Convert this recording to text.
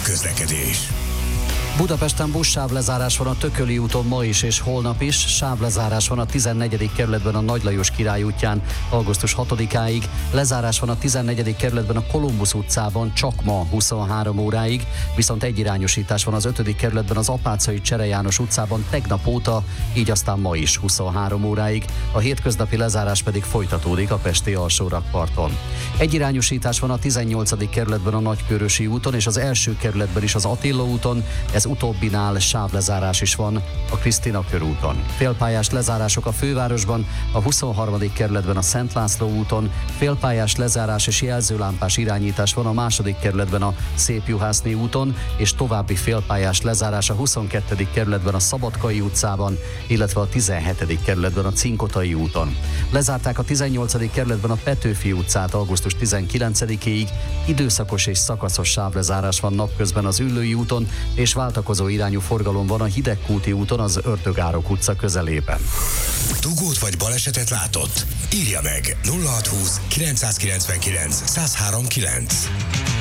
közlekedés. Budapesten buszsávlezárás van a Tököli úton ma is és holnap is, sávlezárás van a 14. kerületben a Nagy Lajos Király útján augusztus 6-áig, lezárás van a 14. kerületben a Kolumbusz utcában csak ma 23 óráig, viszont egyirányosítás van az 5. kerületben az Apáczai Csere János utcában tegnap óta, így aztán ma is 23 óráig, a hétköznapi lezárás pedig folytatódik a pesti alsórakparton. Egyirányosítás van a 18. kerületben a Nagykőrösi úton és az első kerületben is az Attila úton, ez utóbbinál sávlezárás is van a Krisztina körúton. Félpályás lezárások a fővárosban, a 23. kerületben a Szent László úton, félpályás lezárás és jelzőlámpás irányítás van a 2. kerületben a Szépjuhászné úton, és további félpályás lezárás a 22. kerületben a Szabadkai utcában, illetve a 17. kerületben a Cinkotai úton. Lezárták a 18. kerületben a Petőfi utcát augusztus 19-ig, időszakos és szakaszos sávlezárás van napközben az Üllői úton, és váltakozó irányú forgalom van a Hidegkúti úton az Ördögárok utca közelében. Dugót vagy balesetet látott? Írja meg 0620 999 1039.